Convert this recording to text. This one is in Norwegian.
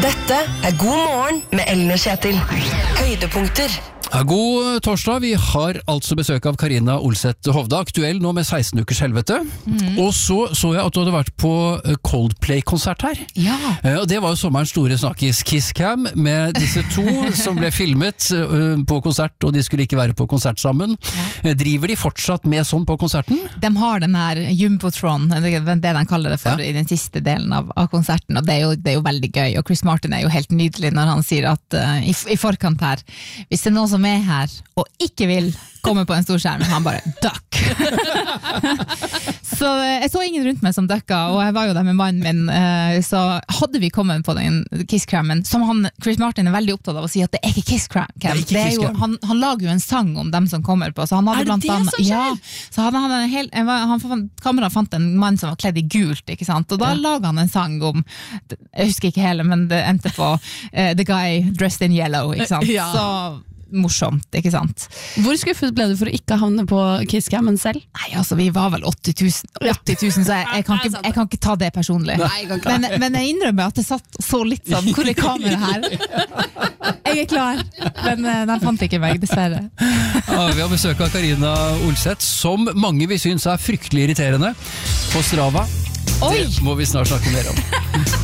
Dette God morgen med Ellen og Kjetil. Høydepunkter. Ja, god torsdag, vi har altså besøk av Karina Olseth Hovda, aktuell nå med 16 ukers helvete. Og så jeg at du hadde vært på Coldplay-konsert her. Ja. Og det var jo sommerens store snakkis, Kiss Cam, med disse to som ble filmet på konsert, og de skulle ikke være på konsert sammen. Driver de fortsatt med sånn på konserten? De har den her Jumbotron, det de kaller det for, i den siste delen av konserten, og det er jo veldig gøy, og Chris Martin er jo helt nydelig når han sier at i forkant her, hvis det er noen som er her og ikke vil komme på en stor skjerm, han bare duck. Så jeg så ingen rundt meg som ducka, og jeg var jo der med mannen min, så hadde vi kommet på den Kiss-crammen, som Chris Martin er veldig opptatt av å si at det er ikke Kiss-cram. Han lager jo en sang om dem som kommer på, så han hadde blant annet, så kamera fant en mann som var kledd i gult, ikke sant, og da laget han en sang om, jeg husker ikke hele, men det endte på The Guy Dressed in Yellow, ikke sant, så morsomt, ikke sant? Hvor skuffet ble du for å ikke havne på Kiss-cammen selv? Nei, altså vi var vel 80 000, så jeg kan ikke ta det personlig. Men jeg innrømmer at det satt så litt sånn, hvor er kamera her? Jeg er klar, men den fant ikke meg, dessverre. Ja, vi har besøk av Karina Olseth, som mange vil synes er fryktelig irriterende på Strava. Det må vi snart snakke mer om.